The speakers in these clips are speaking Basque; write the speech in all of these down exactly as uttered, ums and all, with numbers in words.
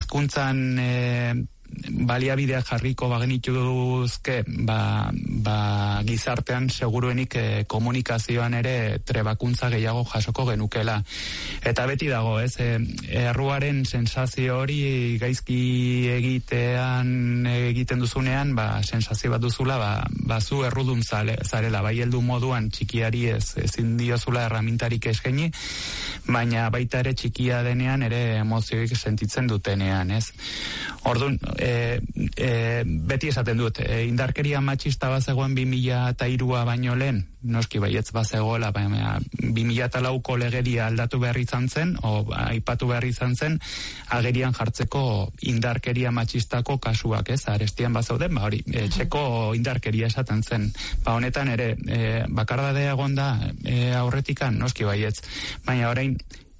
hizkuntzan e, baliabideak jarriko bagenituzke, ba, ba gizartean seguruenik e, komunikazioan ere trebakuntza gehiago jasoko genukela. Eta beti dago, ez, e, erruaren sensazio hori gaizki egitean egiten duzunean, ba, sensazio bat duzula, ba, ba zu errudun zale, zarela, bai heldu moduan txikiari ez, ezin diozula erramintarik eskaini, baina baita ere txikia denean ere emozioik sentitzen dutenean, ez. Orduan, E, e, beti esaten dut, e, indarkeria matxista bazegoen bi mila eta hirua baino lehen, noski baietz bazegoela, baina bi mila eta lauko legedia aldatu behar izan zen, o aipatu behar izan zen, agerian jartzeko indarkeria matxistako kasuak, ez, arestian bazauden, ba hori, e, txeko indarkeria esaten zen. Ba honetan ere, e, bakardadea egonda e, aurretikan, noski baietz, baina orain,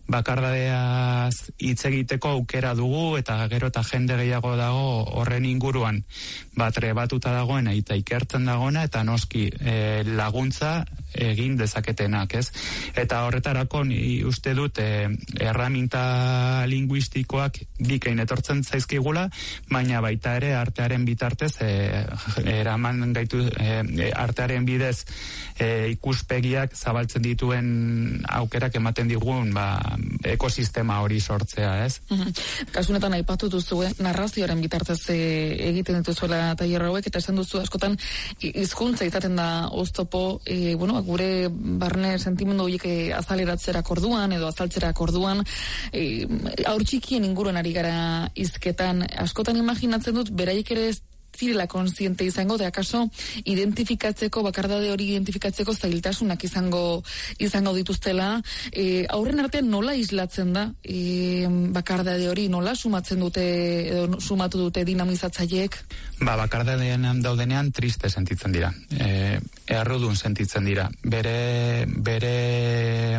bakardadeaz hitz egiteko aukera dugu eta gero eta jende gehiago dago horren inguruan bat trebatuta dagoena eta ikertzen dagoena eta noski e, laguntza egin dezaketenak, ez? Eta horretarako ni uste dut e, erraminta linguistikoak bikain etortzen zaizkigula, baina baita ere artearen bitartez e, eraman gaitu e, artearen bidez e, ikuspegiak zabaltzen dituen aukerak ematen digun, ba ekosistema hori sortzea, ez? Mm-hmm. Kasunetan aipatu duzu, eh? narrazioaren bitartez e, egiten dituzuela tailer hauek, eta esan duzu askotan hizkuntza izaten da oztopo, e, bueno, gure barne sentimendu horiek e, azaleratzerak orduan edo azaltzerak orduan, e, aur txikien inguruan ari gara hizketan, askotan imaginatzen dut beraiek ere ez zirela konsiente izango, de akaso identifikatzeko, bakardade hori identifikatzeko zailtasunak izango izango dituztela. E, aurren artean nola islatzen da e, bakardade hori, nola sumatzen dute edo sumatu dute dinamizatzaileek? Ba, bakardadean daudenean triste sentitzen dira. E, errudun sentitzen dira. Bere bere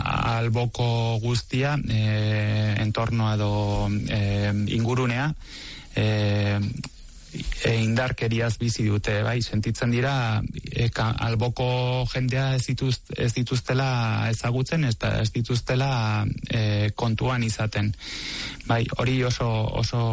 alboko guztia, e, entornoa edo e, ingurunea, e, E, indarkeriaz bizi dute, bai, sentitzen dira e, ka, alboko jendea ez, dituz, ez dituztela ezagutzen, ez, ez dituztela e, kontuan izaten. Bai, hori oso oso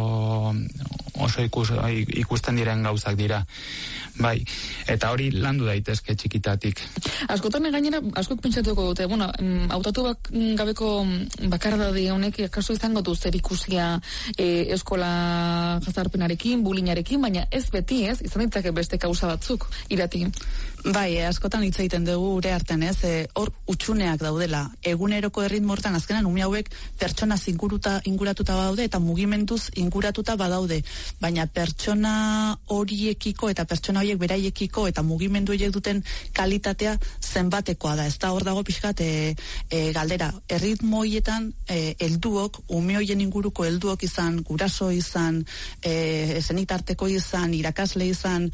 oso ikus, ikusten diren gauzak dira. Bai, eta hori landu daitezke txikitatik. Askotan gainera, askok pentsatuko dute, bueno, hautatu bak, gabeko bakardade honek akaso izango du zer ikusia e, eskola jazarpenarekin, bulinarekin, baina ez beti, ez, izan ditzake beste kausa batzuk, Irati. Bai, eh, askotan hitz egiten dugu ure artean, ez, eh, hor utxuneak daudela. Eguneroko erritmo hortan azkenan ume hauek pertsona inguruta inguratuta badaude eta mugimenduz inguratuta badaude, baina pertsona horiekiko eta pertsona horiek beraiekiko eta mugimendu horiek duten kalitatea zenbatekoa da. Ez da hor dago pixkat e, e, galdera. Erritmo horietan e, helduok, ume horien inguruko helduok izan, guraso izan, e, zenitarteko izan, irakasle izan,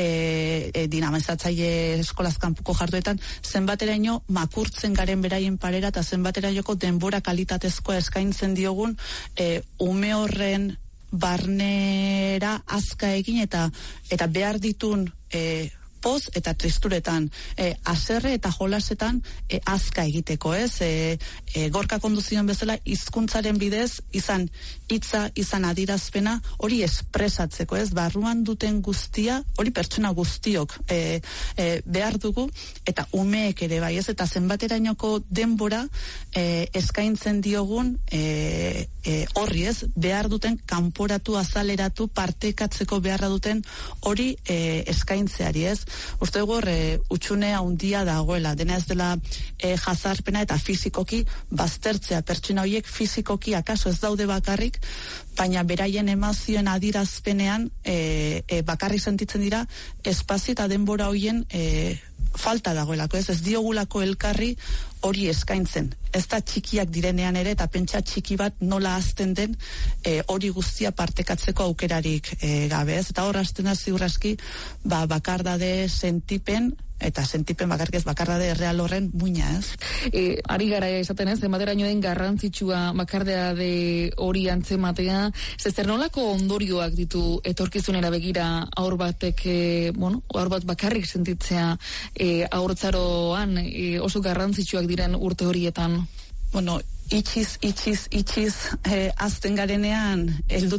e, e, dinamizatzaile eskolaz kanpuko jarduetan, zenbateraino makurtzen garen beraien parera eta zenbaterainoko denbora kalitatezkoa eskaintzen diogun e, ume horren barnera azka egin eta eta behar ditun e, poz eta tristuretan, e, aserre eta jolasetan e, azka egiteko, ez? E, e, gorka konduzioan bezala hizkuntzaren bidez izan hitza, izan adirazpena hori espresatzeko, ez? Barruan duten guztia, hori pertsona guztiok e, e, behar dugu eta umeek ere bai, ez? Eta zenbaterainoko denbora e, eskaintzen diogun e, e, horri, ez? Behar duten kanporatu, azaleratu, partekatzeko beharra duten hori e, eskaintzeari, ez? Uste dugu e, utxune handia dagoela, dena ez dela e, jazarpena eta fizikoki baztertzea, pertsona horiek fizikoki akaso ez daude bakarrik, baina beraien emozioen adirazpenean e, e, bakarrik sentitzen dira espazio eta denbora horien e, falta dagoelako, ez ez diogulako elkarri hori eskaintzen. Ez da txikiak direnean ere eta pentsa txiki bat nola azten den e, hori guztia partekatzeko aukerarik e, gabe, ez? Eta hor azten da ziurraski ba, bakardade sentipen eta sentipen bakarrik ez bakardade erreal horren muina, ez? E, ari gara esaten ez, emateraino den garrantzitsua bakardade hori antzematea, zer nolako ondorioak ditu etorkizunera begira aur batek, e, bueno, aur bat bakarrik sentitzea e, aurtzaroan e, oso garrantzitsuak diren urte horietan? Bueno, itxiz, itxiz, itxiz, eh, azten garenean, heldu